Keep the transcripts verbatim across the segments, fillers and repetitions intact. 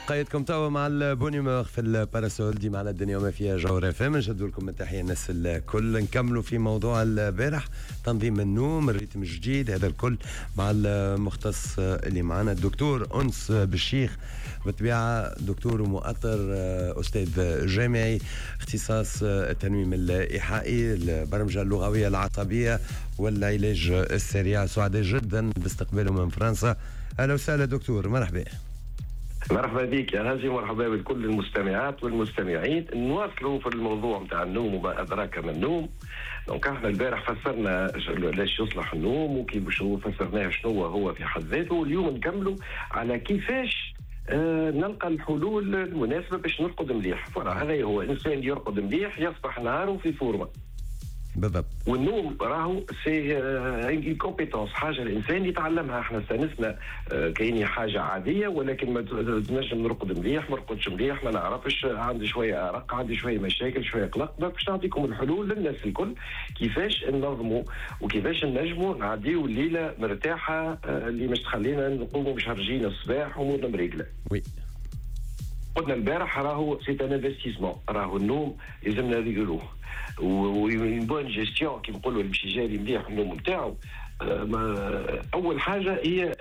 قيدكم توا مع البونيمور في الباراسول دي معنا الدنيا وما فيها جوهر اف ام. نجدوا لكم التحيه الناس الكل. نكملوا في موضوع البارح تنظيم النوم، الريتم الجديد، هذا الكل مع المختص اللي معنا الدكتور أنس بالشيخ، بالطبيعه دكتور ومؤطر استاذ جامعي اختصاص التنويم الايحائي، البرمجه اللغويه العصبيه والعلاج السريع. سعداء جدا باستقباله من فرنسا. اهلا وسهلا دكتور، مرحبا. مرحبا بك يا غازي، مرحبا بكل المستمعات والمستمعين. نواصلوا في الموضوع نتاع النوم وما ادراك ما النوم. دونك احنا البارح فسرنا ليش يصلح النوم وكيف فسرناه شنو هو في حد ذاته، واليوم نكملوا على كيفاش آه نلقى الحلول المناسبه باش نرقد مليح. هذا هو انسان يرقد مليح يصبح نهاره في فورمه بالضبط. والنوم راهو سي ان كومبيتونس، حاجه الانسان يتعلمها. احنا استانسنا كايني حاجه عاديه، ولكن ما تنجم نرقد مليح ما نرقدش مليح ما نعرفش، عندي شويه ارق، عندي شويه مشاكل، شويه قلق. باش نعطيكم الحلول للناس الكل كيفاش ننظموا وكيفاش نجموا نعديوا الليله مرتاحه اللي مش تخلينا نقوموا مشرجين الصباح وامورنا مريقله. وي قلنا البارح راهو سي ان انفستيسمون، راهو النوم لازمنا نريقلوه وين بون جيستيون كي نقولوا اللي باش يجاري مليح النوم نتاعو. اول حاجه هي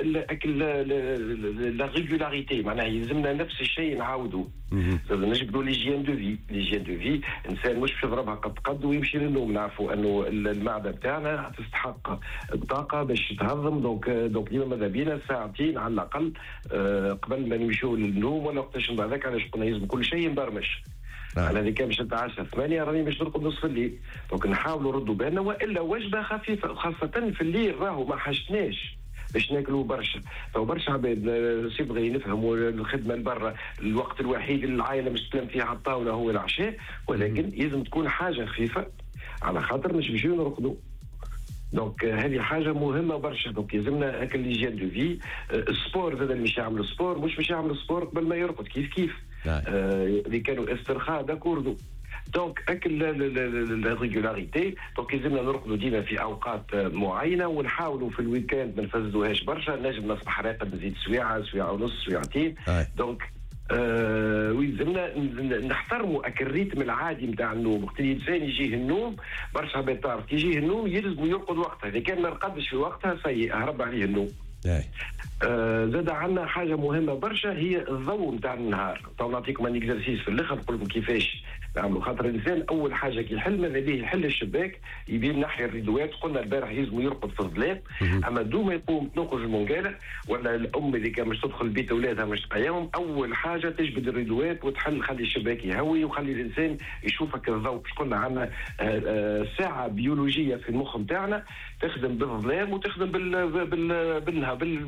لا ريغولاريتي، معناها يلزمنا نفس الشيء نعاودوا. نجبدوا ليجيان دو في، ليجيان دو في انسان مش باش يضربها قد قد ويمشي للنوم. نعرفوا انه المعده بتاعنا تستحق الطاقه باش تهضم، دونك دونك ديما ماذا بينا ساعتين على الاقل قبل ما نمشيو للنوم، ولا وقتاش من بعدك. علاش قلنا يلزم كل شيء مبرمج. انا اللي كان باش نتعشى ثمانية راني باش نرقد نصف الليل، دونك نحاولوا نردوا بالنا، والا وجبه خفيفه خاصه في الليل راهو ما حاجتناش باش ناكلوا برشا. تو برشا عباد سيبغي نفهموا الخدمه لبرا، الوقت الوحيد اللي العائله مش تلم فيه على الطاوله هو العشاء، ولكن لازم تكون حاجه خفيفه على خاطر مش نمشيو نرقدوا. دونك هذه حاجه مهمه برشا. دونك يلزمنا هكا ليجيان دو في. السبور زاد اللي مش يعمل سبور مش باش يعمل سبور قبل ما يرقد، كيف كيف اللي آه كانوا استرخاء داكوردو. دونك اكل لا ريغولاريتي. دونك يلزمنا نرقدوا ديما في اوقات معينه، ونحاولوا في الويكاند ما نفزدوهاش برشا. نجم نصبح راقد نزيد سويعه سويعه ونص سويعتين. دونك آه ويلزمنا نحترموا اكل الريتم العادي نتاع النوم. وقت الانسان يجيه النوم برشا عباد تعرف يجيه النوم يلزم يرقد وقتها، اذا كان ما رقدش في وقتها سيء هرب عليه النوم. آه زاد عندنا حاجه مهمه برشا هي الضوء نتاع النهار. تو نعطيكم ان اكزرسيس في الاخر نقول لكم كيفاش نعملوا. خاطر الانسان اول حاجه كي يحل ماذا بيه يحل الشباك، يبي نحي الريدوات. قلنا البارح يلزم يرقد في الظلام، اما دوما يقوم تنقز المنقاله، ولا الام اللي كان مش تدخل بيت اولادها مش تقيمهم، اول حاجه تجبد الريدوات وتحل، خلي الشباك يهوي وخلي الانسان يشوفك الضوء. قلنا عندنا ساعه بيولوجيه في المخ نتاعنا تخدم بالظلام وتخدم بال بال بالنهار